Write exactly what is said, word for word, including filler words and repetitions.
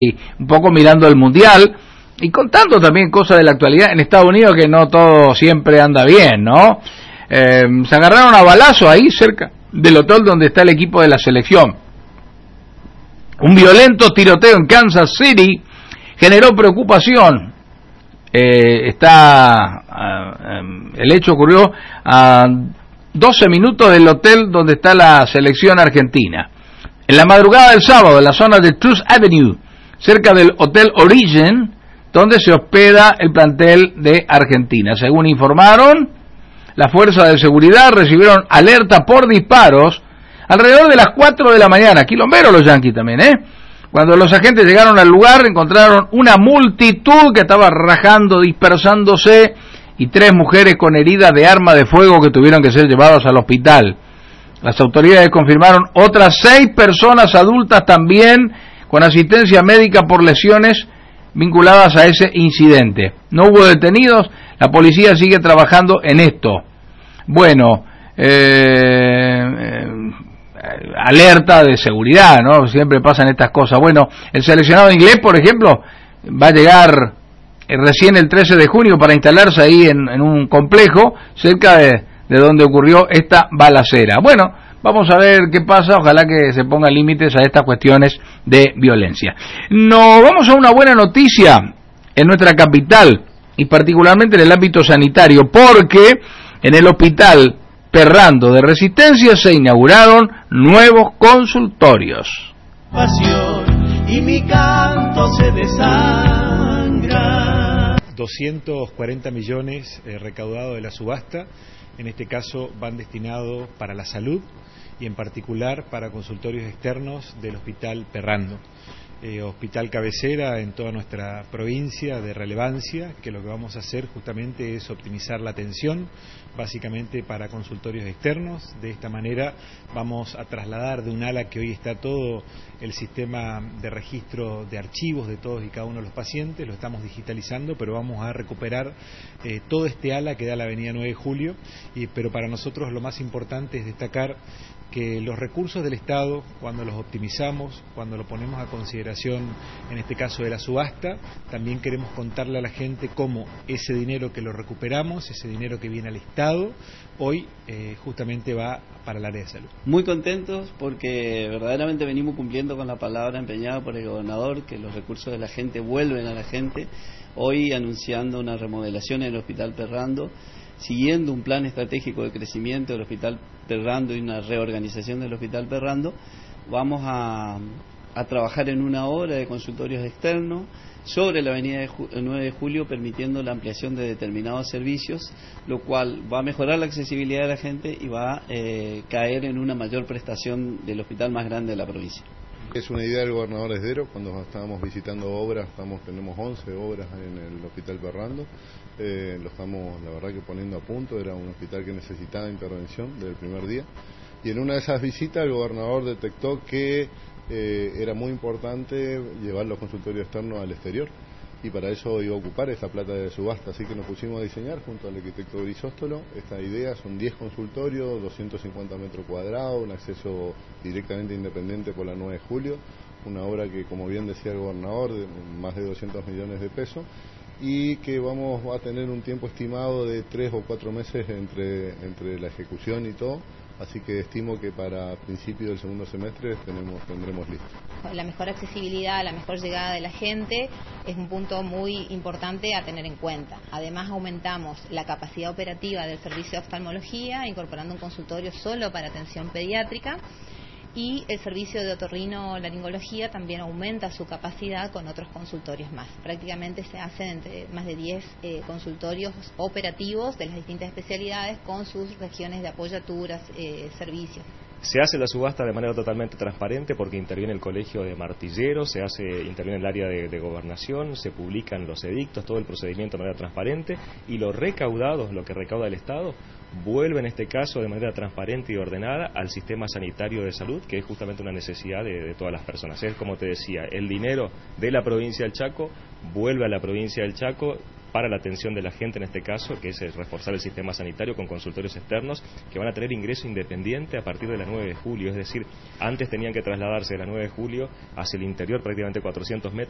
y un poco mirando el mundial y contando también cosas de la actualidad en Estados Unidos, que no todo siempre anda bien, ¿no? Eh, se agarraron a balazo ahí cerca del hotel donde está el equipo de la selección. Un violento tiroteo en Kansas City generó preocupación. Eh, está uh, el hecho ocurrió a doce minutos del hotel donde está la selección argentina. En la madrugada del sábado, en la zona de Trust Avenue, cerca del Hotel Origin, donde se hospeda el plantel de Argentina. Según informaron, las fuerzas de seguridad recibieron alerta por disparos alrededor de las cuatro de la mañana. Quilomberos los yanquis también, ¿eh? Cuando los agentes llegaron al lugar, encontraron una multitud que estaba rajando, dispersándose, y tres mujeres con heridas de arma de fuego que tuvieron que ser llevadas al hospital. Las autoridades confirmaron otras seis personas adultas también con asistencia médica por lesiones vinculadas a ese incidente. No hubo detenidos, la policía sigue trabajando en esto. Bueno, eh, eh, alerta de seguridad, ¿no? Siempre pasan estas cosas. Bueno, el seleccionado inglés, por ejemplo, va a llegar recién el trece de junio para instalarse ahí en, en un complejo cerca de, de donde ocurrió esta balacera. Bueno, vamos a ver qué pasa, ojalá que se pongan límites a estas cuestiones de violencia. Nos vamos a una buena noticia en nuestra capital y particularmente en el ámbito sanitario, porque en el hospital Perrando de Resistencia se inauguraron nuevos consultorios. Pasión y mi canto se desangra. doscientos cuarenta millones eh, recaudados de la subasta, en este caso van destinados para la salud y en particular para consultorios externos del Hospital Perrando. Eh, hospital cabecera en toda nuestra provincia de relevancia, que lo que vamos a hacer justamente es optimizar la atención, básicamente para consultorios externos. De esta manera vamos a trasladar de un ala que hoy está todo el sistema de registro de archivos de todos y cada uno de los pacientes, lo estamos digitalizando, pero vamos a recuperar eh, todo este ala que da la avenida nueve de julio, y, pero para nosotros lo más importante es destacar que los recursos del Estado, cuando los optimizamos, cuando lo ponemos a consideración, en este caso de la subasta, también queremos contarle a la gente cómo ese dinero que lo recuperamos, ese dinero que viene al Estado, hoy eh, justamente va para el área de salud. Muy contentos porque verdaderamente venimos cumpliendo con la palabra empeñada por el gobernador, que los recursos de la gente vuelven a la gente, hoy anunciando una remodelación en el Hospital Perrando, siguiendo un plan estratégico de crecimiento del Hospital Perrando y una reorganización del Hospital Perrando. Vamos a, a trabajar en una obra de consultorios externos sobre la avenida nueve de julio, permitiendo la ampliación de determinados servicios, lo cual va a mejorar la accesibilidad de la gente y va a eh, caer en una mayor prestación del hospital más grande de la provincia. Es una idea del gobernador Esdero. Cuando estábamos visitando obras, estamos, tenemos once obras en el Hospital Perrando, eh, lo estamos la verdad que poniendo a punto. Era un hospital que necesitaba intervención desde el primer día, y en una de esas visitas el gobernador detectó que eh, era muy importante llevar los consultorios externos al exterior, y para eso iba a ocupar esa plata de subasta, así que nos pusimos a diseñar junto al arquitecto Grisóstolo esta idea. Son diez consultorios, doscientos cincuenta metros cuadrados, un acceso directamente independiente por la nueve de julio, una obra que, como bien decía el gobernador, de más de doscientos millones de pesos, y que vamos a tener un tiempo estimado de tres o cuatro meses entre, entre la ejecución y todo. Así que estimo que para principio del segundo semestre tenemos, tendremos listo. La mejor accesibilidad, la mejor llegada de la gente es un punto muy importante a tener en cuenta. Además, aumentamos la capacidad operativa del servicio de oftalmología, incorporando un consultorio solo para atención pediátrica, y el servicio de otorrinolaringología también aumenta su capacidad con otros consultorios más. Prácticamente se hacen entre más de diez eh, consultorios operativos de las distintas especialidades con sus regiones de apoyaturas, eh, servicios. Se hace la subasta de manera totalmente transparente porque interviene el colegio de martilleros, se hace, interviene el área de, de gobernación, se publican los edictos, todo el procedimiento de manera transparente, y lo recaudado, lo que recauda el Estado, vuelve en este caso de manera transparente y ordenada al sistema sanitario de salud, que es justamente una necesidad de, de todas las personas. Es como te decía, el dinero de la provincia del Chaco vuelve a la provincia del Chaco para la atención de la gente en este caso, que es reforzar el sistema sanitario con consultorios externos que van a tener ingreso independiente a partir de la nueve de julio, es decir, antes tenían que trasladarse de la nueve de julio hacia el interior prácticamente cuatrocientos metros